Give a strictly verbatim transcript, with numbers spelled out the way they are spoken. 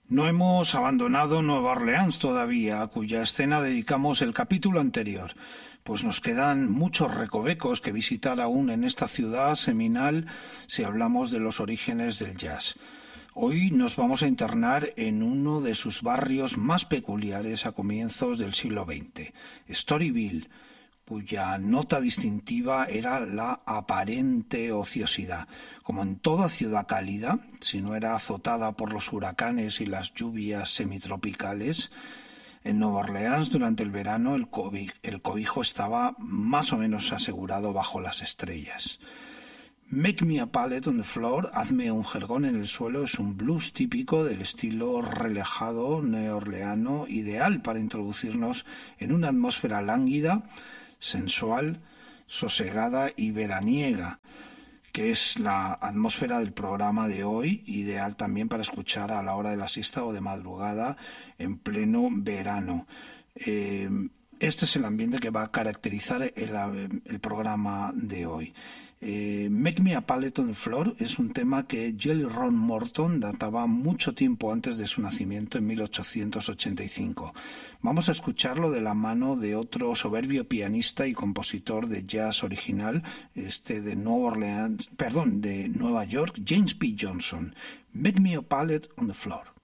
No hemos abandonado Nueva Orleans todavía, a cuya escena dedicamos el capítulo anterior, pues nos quedan muchos recovecos que visitar aún en esta ciudad seminal si hablamos de los orígenes del jazz. Hoy nos vamos a internar en uno de sus barrios más peculiares a comienzos del siglo veinte, Storyville, cuya nota distintiva era la aparente ociosidad. Como en toda ciudad cálida, si no era azotada por los huracanes y las lluvias semitropicales, en Nueva Orleans durante el verano el cobijo, el cobijo estaba más o menos asegurado bajo las estrellas. Make Me a Pallet on the Floor, Hazme un jergón en el suelo, es un blues típico del estilo relajado neorleano, ideal para introducirnos en una atmósfera lánguida, sensual, sosegada y veraniega, que es la atmósfera del programa de hoy, ideal también para escuchar a la hora de la siesta o de madrugada en pleno verano. Eh, este es el ambiente que va a caracterizar el, el programa de hoy. Eh, Make Me a Pallet on the Floor es un tema que Jelly Roll Morton databa mucho tiempo antes de su nacimiento en mil ochocientos ochenta y cinco. Vamos a escucharlo de la mano de otro soberbio pianista y compositor de jazz original, este de Nueva Orleans, perdón, de Nueva York, James P. Johnson. Make Me a Pallet on the Floor.